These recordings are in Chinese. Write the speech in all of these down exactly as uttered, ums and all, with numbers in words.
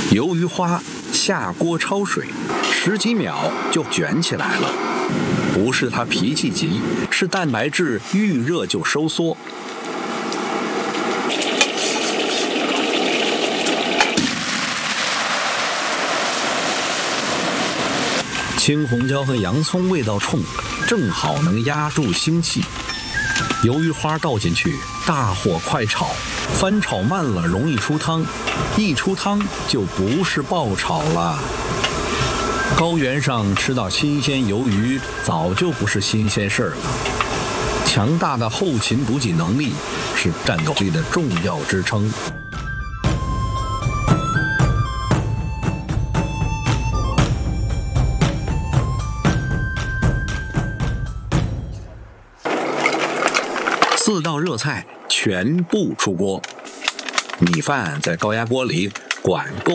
鱿鱼花下锅焯水，十几秒就卷起来了。不是它脾气急，是蛋白质遇热就收缩。青红椒和洋葱味道冲，正好能压住腥气。鱿鱼花倒进去，大火快炒，翻炒慢了容易出汤，一出汤就不是爆炒了。高原上吃到新鲜鱿鱼早就不是新鲜事儿了。强大的后勤补给能力是战斗力的重要支撑。四道热菜全部出锅，米饭在高压锅里管够。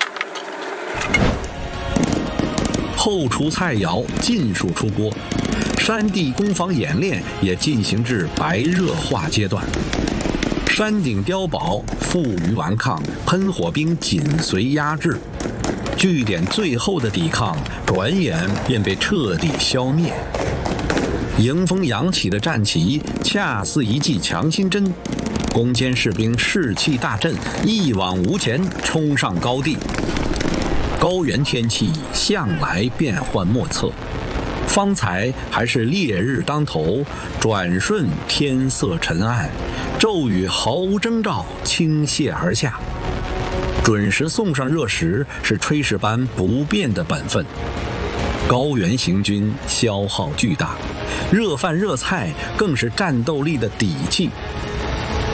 后厨菜肴尽数出锅，山地攻防演练也进行至白热化阶段。山顶碉堡负隅顽抗，喷火兵紧随压制，据点最后的抵抗转眼便被彻底消灭。迎风扬起的战旗恰似一剂强心针，攻坚士兵士气大振，一往无前冲上高地。高原天气向来变幻莫测，方才还是烈日当头，转瞬天色沉暗，骤雨毫无征兆倾泻而下。准时送上热食是炊事班不变的本分。高原行军消耗巨大，热饭热菜更是战斗力的底气。